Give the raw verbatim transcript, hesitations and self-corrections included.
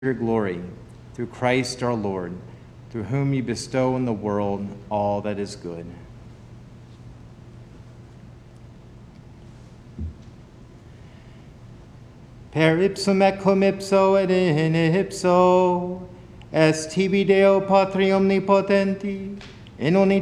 your glory, through Christ our Lord, through whom you bestow on the world all that is good. Per ipsum et cum ipso et in ipso, est tibi Deo Patri omnipotenti, in unità